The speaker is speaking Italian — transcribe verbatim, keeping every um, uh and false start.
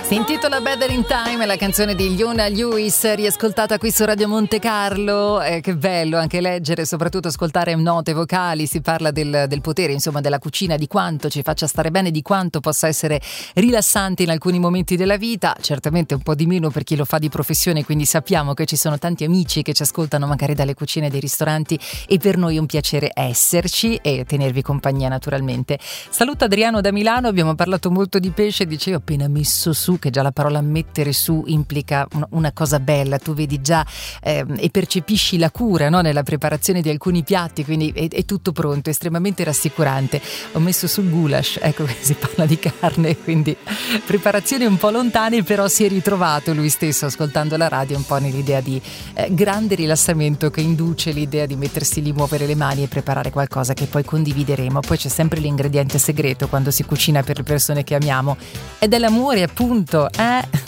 Si intitola Better in Time, è la canzone di Leona Lewis, riascoltata qui su Radio Monte Carlo. Eh, che bello anche leggere, soprattutto ascoltare note vocali. Si parla del, del potere, insomma, della cucina, di quanto ci faccia stare bene, di quanto possa essere rilassante in alcuni momenti della vita. Certamente un po' di meno per chi lo fa di professione, quindi sappiamo che ci sono tanti amici che ci ascoltano magari dalle cucine dei ristoranti, e per noi è un piacere esserci e tenervi compagnia naturalmente. Saluto Adriano da Milano, abbiamo parlato molto di pesce, dicevo appena messo su, che già la parola mettere su implica una cosa bella, tu vedi già eh, e percepisci la cura, no, nella preparazione di alcuni piatti, quindi è, è tutto pronto, è estremamente rassicurante. Ho messo sul goulash, ecco che si parla di carne, quindi preparazioni un po' lontane, però si è ritrovato lui stesso ascoltando la radio un po' nell'idea di eh, grande rilassamento che induce l'idea di mettersi lì, muovere le mani e preparare qualcosa che poi condivideremo. Poi c'è sempre l'ingrediente segreto quando si cucina per le persone che amiamo, ed è l'amore, appunto. Eh?